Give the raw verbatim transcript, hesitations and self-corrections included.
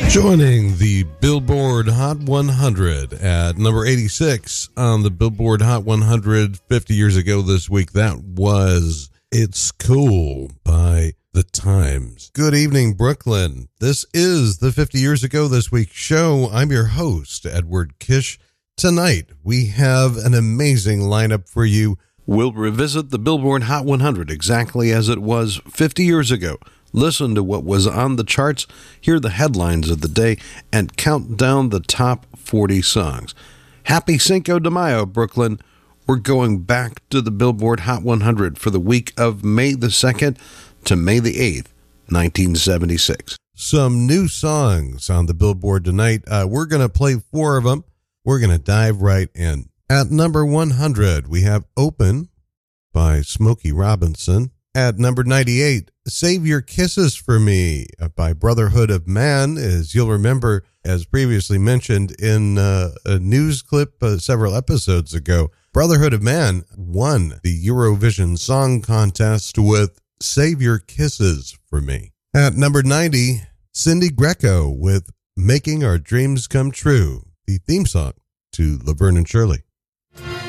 Joining the Billboard Hot one hundred at number eighty-six on the Billboard Hot one hundred fifty years ago this week, that was It's Cool by The Times. Good evening, Brooklyn. This is the fifty years ago this week show. I'm your host, Edward Kish. Tonight, we have an amazing lineup for you. We'll revisit the Billboard Hot one hundred exactly as it was fifty years ago. Listen to what was on the charts, hear the headlines of the day, and count down the top forty songs. Happy Cinco de Mayo, Brooklyn. We're going back to the Billboard Hot one hundred for the week of May the second to May the eighth, nineteen seventy-six. Some new songs on the Billboard tonight. Uh, we're going to play four of them. We're going to dive right in. At number one hundred, we have Open by Smokey Robinson. At number ninety-eight, Save Your Kisses for Me by Brotherhood of Man. As you'll remember, as previously mentioned in uh, a news clip uh, several episodes ago, Brotherhood of Man won the Eurovision Song Contest with Save Your Kisses for Me. At number ninety, Cindy Greco with Making Our Dreams Come True, the theme song to Laverne and Shirley.